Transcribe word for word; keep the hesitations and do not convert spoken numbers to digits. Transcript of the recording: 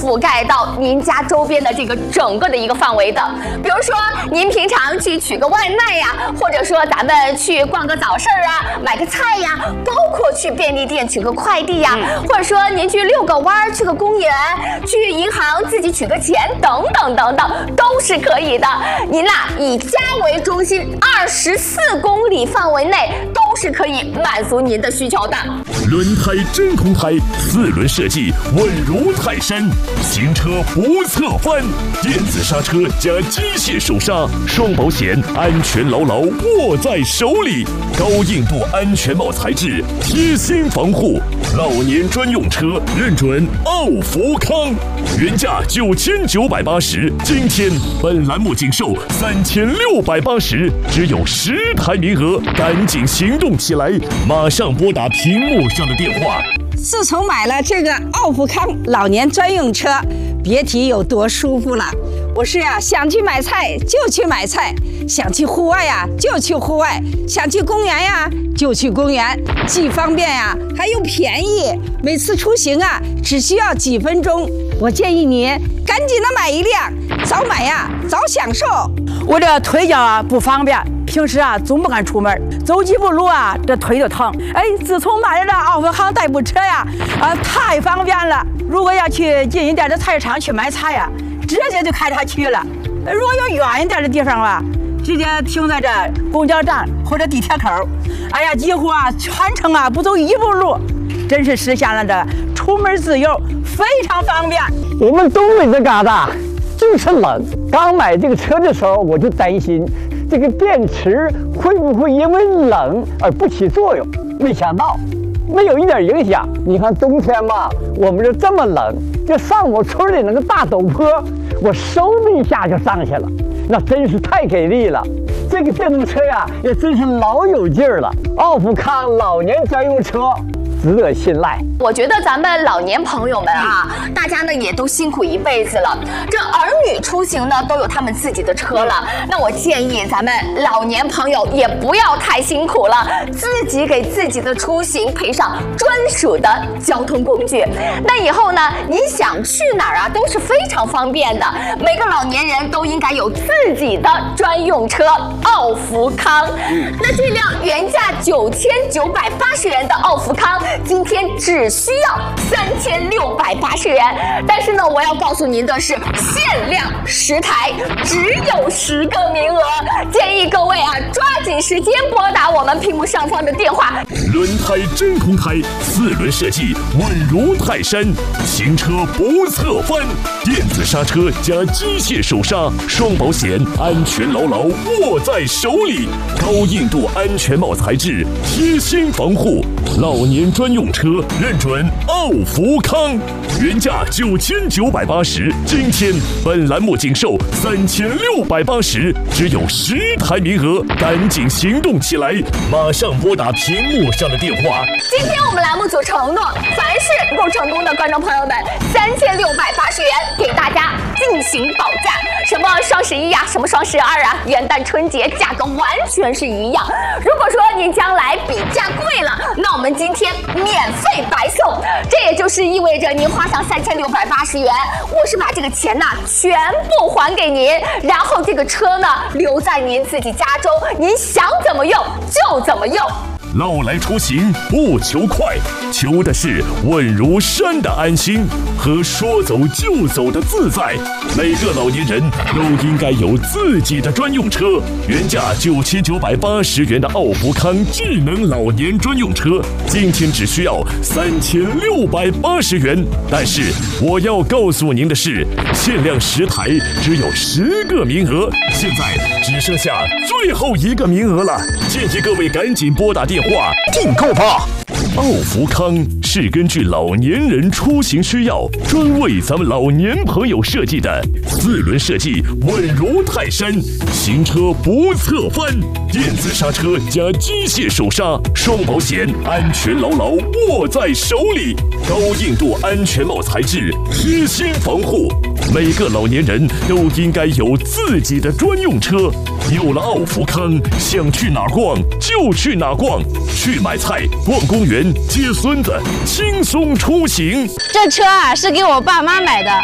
覆盖到您家周边的这个整个的一个范围的。比如说您平常去取个外卖呀，或者说咱们去逛个早市啊，买个菜呀，包括去便利店取个快递呀，嗯、或者说您去遛个弯儿，去个公园，去银行自己取个钱，等等等等，都是可以的。您呐、啊，以家为中心，二十四公里范围内都是可以满足您的需求的。 轮胎真空胎，四轮设计稳如泰山，行车不侧翻，电子刹车加机械手刹，双保险，安全牢牢握在手里。高硬度安全帽材质，贴心防护，老年专用车认准奥福康，原价九千九百八十，今天本栏目仅售三千六百八十，只有十台名额，赶紧行动起来，马上拨打屏幕上的电话。 自从买了这个奥福康老年专用车，别提有多舒服了。我是呀、啊，想去买菜就去买菜，想去户外呀、啊、就去户外，想去公园呀、啊、就去公园，既方便呀、啊、还又便宜。每次出行啊只需要几分钟，我建议你赶紧的买一辆，早买呀早享受。 我这腿脚啊不方便，平时啊总不敢出门，走几步路啊这腿就疼。哎，自从买了这奥福康代步车呀，啊太方便了。如果要去近一点的菜市场去买菜呀，直接就开车去了。如果有远一点的地方吧，直接停在这公交站或者地铁口。哎呀，几乎啊全程啊不走一步路，真是实现了这出门自由，非常方便。 我们东北这旮瘩就是冷，刚买这个车的时候我就担心这个电池会不会因为冷而不起作用，没想到没有一点影响。你看冬天嘛，我们这这么冷，就上我村里那个大陡坡，我嗖的一下就上去了，那真是太给力了。这个电动车呀，也真是老有劲儿了。奥福康老年专用车，值得信赖。 我觉得咱们老年朋友们啊，大家呢也都辛苦一辈子了，这儿女出行呢都有他们自己的车了，那我建议咱们老年朋友也不要太辛苦了，自己给自己的出行配上专属的交通工具。那以后呢，你想去哪儿啊都是非常方便的。每个老年人都应该有自己的专用车奥福康。那这辆原价九千九百八十元的奥福康，今天只需要三千六百八十元，但是呢，我要告诉您的是，限量十台，只有十个名额，建议各位啊，抓紧时间拨打我们屏幕上方的电话。 轮胎真空胎，四轮设计稳如泰山，行车不侧翻，电子刹车加机械手刹，双保险，安全牢牢握在手里，高硬度安全帽材质，贴心防护，老年专用车认准奥福康，原价九千九百八十，今天本栏目仅售三千六百八十，只有十台名额，赶紧行动起来，马上拨打屏幕上的电话。 今天我们栏目组承诺，凡是购成功的观众朋友们，三千六百八十元给大家进行保价。什么双十一呀、啊，什么双十二啊，元旦春节价格完全是一样。如果说您将来比价贵了，那我们今天免费白送，这也就是意味着您花上三千六百八十元，我是把这个钱呐、啊、全部还给您，然后这个车呢留在您自己家中，您想怎么用就怎么用。 老来出行不求快，求的是稳如山的安心和说走就走的自在。每个老年人都应该有自己的专用车。原价九千九百八十元的奥福康智能老年专用车，今天只需要三千六百八十元。但是我要告诉您的是，限量十台，只有十个名额，现在只剩下最后一个名额了，建议各位赶紧拨打电话订购吧。奥福康是根据老年人出行需要，专为咱们老年朋友设计的，四轮设计稳如泰山，行车不侧翻，电子刹车加机械手刹，双保险，安全牢牢握在手里，高硬度安全帽材质，贴心防护。每个老年人都应该有自己的专用车。有了奥福康，想去哪逛就去哪逛，去买菜、逛公园、接孙子，轻松出行。 这车啊是给我爸妈买的，